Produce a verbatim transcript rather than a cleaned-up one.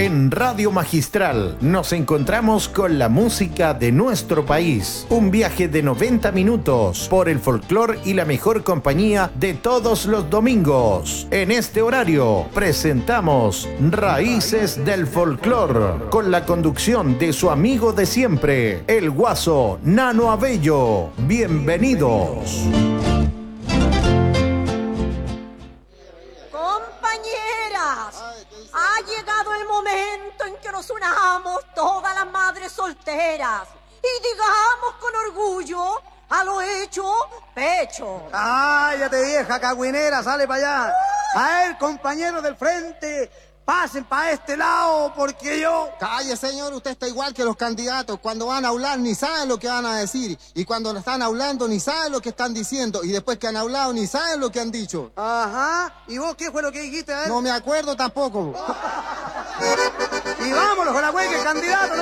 En Radio Magistral nos encontramos con la música de nuestro país. Un viaje de noventa minutos por el folclor y la mejor compañía de todos los domingos. En este horario presentamos Raíces del Folclor con la conducción de su amigo de siempre, el guaso Nano Abello. Bienvenidos. Ha llegado el momento en que nos unamos todas las madres solteras y digamos con orgullo a lo hecho, pecho. Cállate, vieja cagüinera, sale para allá. A ver, compañeros del frente, pasen para este lado porque yo... Calle, señor, usted está igual que los candidatos. Cuando van a hablar ni saben lo que van a decir. Y cuando están hablando ni saben lo que están diciendo. Y después que han hablado ni saben lo que han dicho. Ajá. ¿Y vos qué fue lo que dijiste? A ver. No me acuerdo tampoco. Y vámonos con la güey que candidato.